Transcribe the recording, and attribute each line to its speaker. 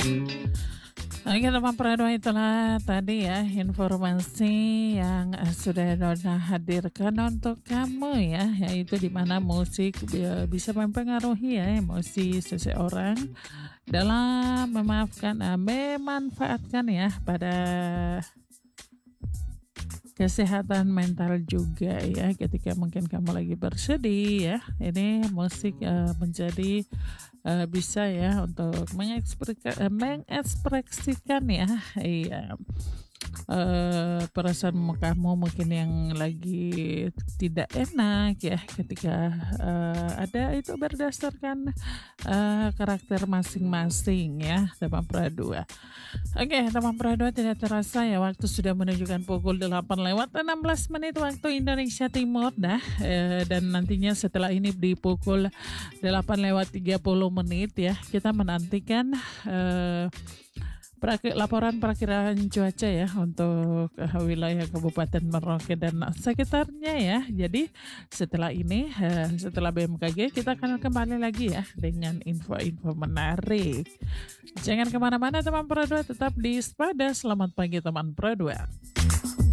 Speaker 1: Oke teman Prado, itulah tadi ya informasi yang sudah Dona hadirkan untuk kamu ya, yaitu di mana musik bisa mempengaruhi ya emosi seseorang dalam memanfaatkan ya pada kesehatan mental juga ya, ketika mungkin kamu lagi bersedih ya, ini musik menjadi bisa ya untuk mengekspresikan ya, iya, perasaan kamu mungkin yang lagi tidak enak ya, ketika ada itu berdasarkan karakter masing-masing ya teman Pradua. Oke teman Pradua, tidak terasa ya waktu sudah menunjukkan pukul 8:16 waktu Indonesia Timur dah, dan nantinya setelah ini di pukul 8:30 ya kita menantikan laporan perakiraan cuaca ya untuk wilayah Kabupaten Merauke dan sekitarnya ya. Jadi setelah ini, setelah BMKG kita akan kembali lagi ya dengan info-info menarik. Jangan kemana-mana teman Pro 2, tetap di Spada. Selamat pagi teman Pro 2.